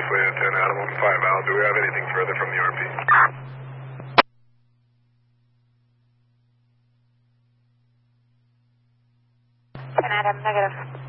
Slate 10 Adam 5 Al. Do we have anything further from the RP? 10 Adam, negative.